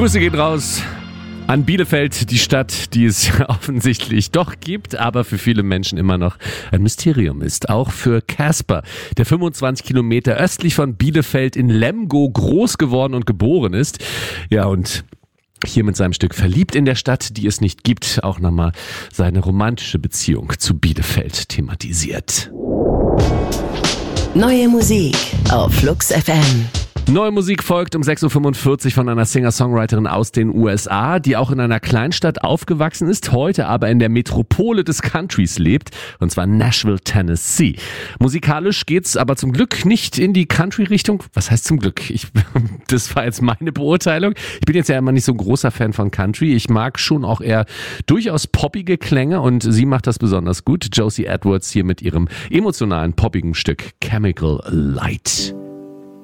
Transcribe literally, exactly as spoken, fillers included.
Grüße gehen raus an Bielefeld, die Stadt, die es offensichtlich doch gibt, aber für viele Menschen immer noch ein Mysterium ist. Auch für Casper, der fünfundzwanzig Kilometer östlich von Bielefeld in Lemgo groß geworden und geboren ist. Ja, und hier mit seinem Stück Verliebt in der Stadt, die es nicht gibt, auch nochmal seine romantische Beziehung zu Bielefeld thematisiert. Neue Musik auf Flux F M. Neue Musik folgt um sechs Uhr fünfundvierzig von einer Singer-Songwriterin aus den U S A, die auch in einer Kleinstadt aufgewachsen ist, heute aber in der Metropole des Countries lebt, und zwar Nashville, Tennessee. Musikalisch geht's aber zum Glück nicht in die Country-Richtung. Was heißt zum Glück? Ich, das war jetzt meine Beurteilung. Ich bin jetzt ja immer nicht so ein großer Fan von Country. Ich mag schon auch eher durchaus poppige Klänge und sie macht das besonders gut. Josie Edwards hier mit ihrem emotionalen, poppigen Stück Chemical Light.